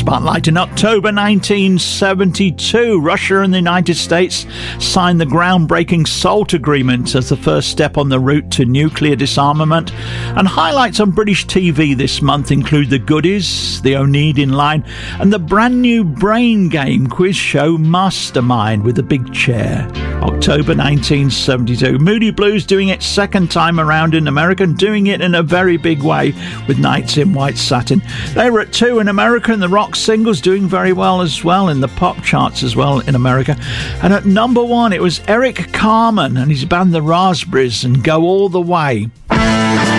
Spotlight. In October 1972, Russia and the United States signed the groundbreaking SALT agreement as the first step on the route to nuclear disarmament. And highlights on British TV this month include The Goodies, The Oneida Line, and the brand new brain game quiz show Mastermind with a big chair. October 1972. Moody Blues doing its second time around in America, and doing it in a very big way with Nights in White Satin. They were at 2 in America, and the rock singles doing very well as well in the pop charts as well in America. And at number 1 it was Eric Carmen and his band The Raspberries and Go All the Way.